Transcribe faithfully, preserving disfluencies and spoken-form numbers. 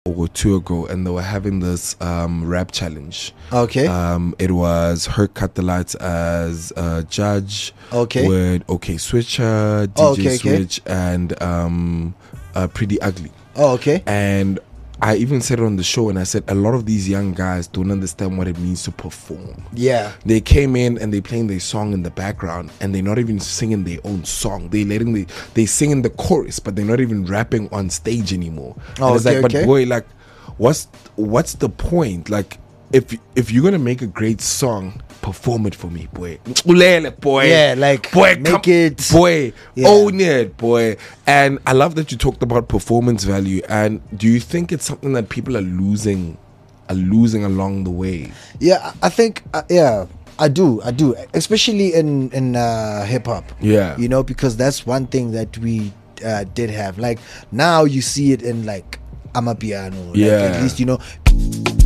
or two ago, and they were having this um, rap challenge. Okay. Um, it was her cut the lights as a judge. Okay. With OK Switcher, D J Oh, okay, okay. Switch, and um, uh, Pretty Ugly. Oh, okay. And I even said it on the show, and I said a lot of these young guys don't understand what it means to perform. Yeah. They came in and they playing their song in the background, and they're not even singing their own song. They letting the they singing the chorus, but they're not even rapping on stage anymore. Oh, and it's okay, like, but okay. boy, like, what's what's the point? Like, if if you're gonna make a great song, perform it for me, boy. Ulele, boy. Yeah, like, boy, make come, it- boy. Yeah. Own it, boy. And I love that you talked about performance value. And do you think it's something that people are losing, are losing along the way? Yeah, I think uh, yeah, I do, I do, especially in in uh, hip hop. Yeah. you know, because that's one thing that we uh, did have. Like now, you see it in like Amapiano. Like, Yeah. at least you know.